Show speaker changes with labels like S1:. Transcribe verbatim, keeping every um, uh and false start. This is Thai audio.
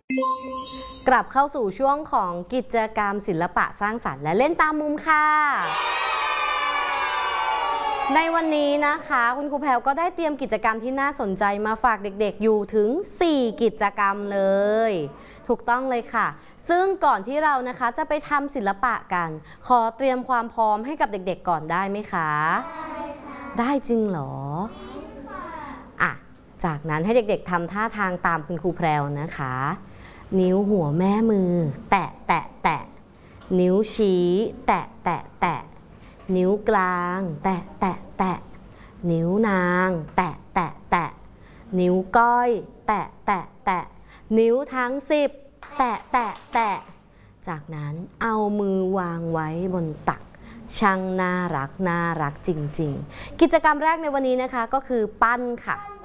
S1: กลับเข้าสู่ช่วงของกิจกรรมศิลปะสร้างสรรค์และเล่นตามมุมค่ะในวันนี้นะคะคุณครูแพรวก็ได้เตรียมกิจกรรมที่น่าสนใจมาฝากเด็กๆอยู่ถึงสี่กิจกรรมเลยถูกต้องเลยค่ะซึ่งก่อนที่เรานะคะจะไปทำศิลปะกันขอเตรียมความพร้อมให้กับเด็กๆก่อนได้ไหมคะได้ค่ะได้จริงเหรออ่ะจากนั้นให้เด็กๆทำท่าทางตามคุณครูแพรวนะคะนิ้วหัวแม่มือแตะแตะแตะนิ้วชี้แตะแตะแตะนิ้วกลางแตะแตะแตะนิ้วนางแตะแตะแตะนิ้วก้อยแตะแตะแตะนิ้วทั้งสิบแตะแตะแตะจากนั้นเอามือวางไว้บนตักช่างน่ารักน่ารักจริงๆกิจกรรมแรกในวันนี้นะคะก็คือปั้นค่ะ